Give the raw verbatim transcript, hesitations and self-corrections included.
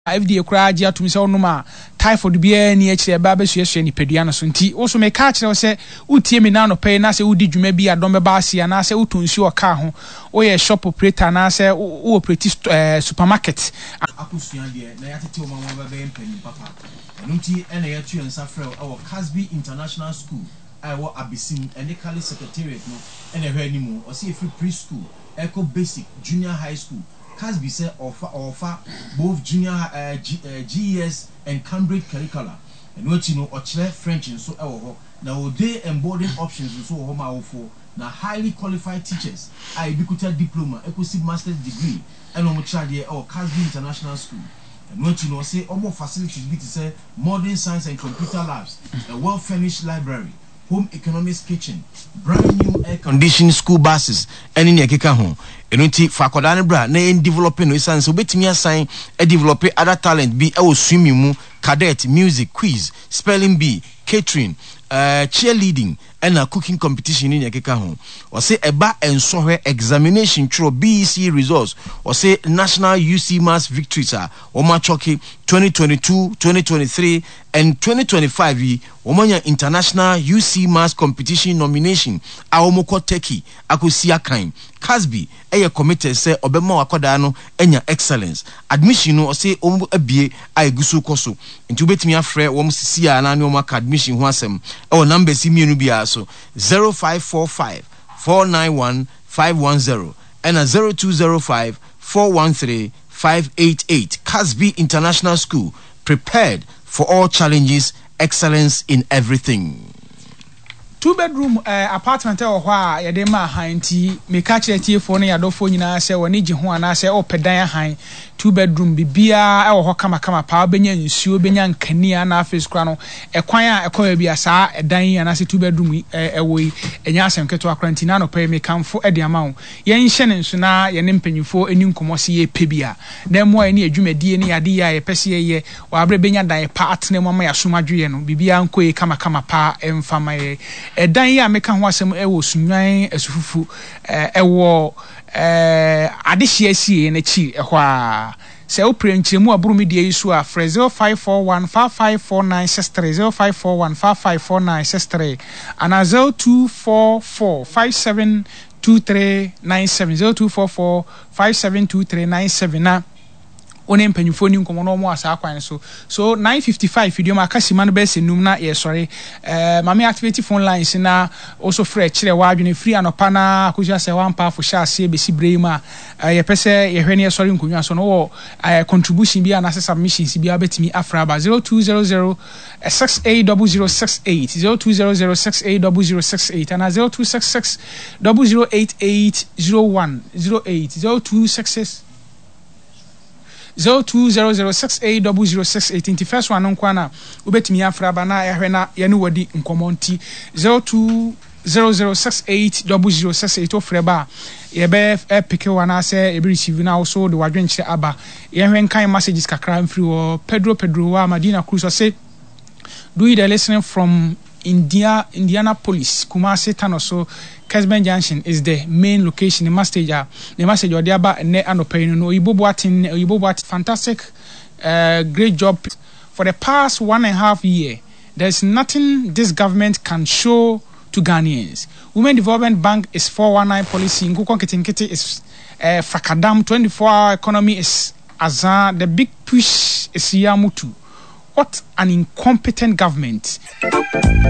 F D A kura gye atum se onuma typhoid bia ni akire ba ba suasua ni pedua no so nti wo so me ka kire wo se utie me na no pay na se udi dwuma bi adom be ba asia na se utunsi o ka ho wo ye shop operator na se wo operate uh, supermarket akusua de na ya tete o ma wa ba be mpani papa eno nti ena ya tu ensa frɛ o Casby International School I wo abisim enikali secretariat no ena hwa animu o se free preschool eco basic junior high school Casby say offer offer both junior uh, G, uh, G E S and Cambridge curricula. And what you know, or French and so our now they embodied options and so home for now highly qualified teachers. I ubiquitous diploma, equity master's degree, and on which or Casby International School. And what you know, say almost facilities be to say modern science and computer labs, a well furnished library, home economics kitchen, brand new air conditioned school buses, and in your home. Enunti fakodane bra na en developing no isan so betimi assign e develop other talent bi e wo swimming mu cadet music quiz spelling bee catering uh, cheerleading and a cooking competition in yakeka ho or say eba ensohwe examination through B E C results or say national U C mass victories are o ma choki twenty twenty-two twenty twenty-three and twenty twenty-five womanya international U C mass competition nomination a omoko Turkey akosi akan Casby eye committee say obema wakoda no enya excellence admission no say omu abie aigusu koso nti obetimi afre wom sisi ya na ne omu admission ho asem e o number si mienu bia so zero five four five four nine one five one zero and a zero two zero five four one three five eight eight. Casby International School, prepared for all challenges, excellence in everything. Two bedroom uh, apartment or wha ya de ma hanti me ka kire tie fo no ya do fo nyina se woni gi ho ana se o pedan han two bedroom bibia e wo ho kama kama pa benya nsuo benya nkania na afis kra no e kwan a e kwa bia sa edan ana se two bedroom e wo yi enya asem keto akrantina no pe me kamfo e de ama wo ye nhye ne nso na ye ne mpanyifo eni nkomo se ye pebia na mo ani adwumadie ne yade ya ye pese ye wa abre benya dan pa atene mo ma ya somadwe no bibia nkoe kama kama pa emfama ye edan ya meka ho asem e wo sunwan asufufu e wo eh adehia sie na chi e ho a se o prenchiremu aburu mi die isu a zero five four one five five four nine six three zero five four one five five four nine six three and zero two four four five seven two three nine seven zero two four four five seven two three nine seven na one mpanyufo ni nkomo no mo asa akwan so so nine fifty-five video ma kasima no be senum na ye sorry eh mama activate phone lines na also free kire wa adwene free anopa na akoja se one pa fo sha ase be si brema ye pese ye hwene ye sorry nkonwa so no wo contribution bi na submissions bi abetimi afra ba zero two zero zero six eight zero zero six eight zero two zero zero six eight zero zero six eight and zero two six six zero zero eight eight zero one zero eight zero two six six zero two zero zero six eight zero zero six eight inti first one nkwa na ubetimi afra ba na yahwe na ye ne wadi nkomonti zero two zero zero six eight zero zero six eight ofre ba ye be epic wana se e be receive na also the wadwenchire aba ye hwen kan messages kakra mfiri wo Pedro Pedro wa Madina Cruz say do you listening from India Indianapolis Kumasi Tanoso Kesben Junction is the main location in Masteja the message or diaba ne anopain no iboboatin iboboat fantastic uh, great job for the past one and a half year. There's nothing this government can show to Ghanaians. Women Development Bank is four one nine policy Nkukon Kitinkiti is uh, Frakadam twenty-four hour economy is Azan the big push is Yamutu. What an incompetent government.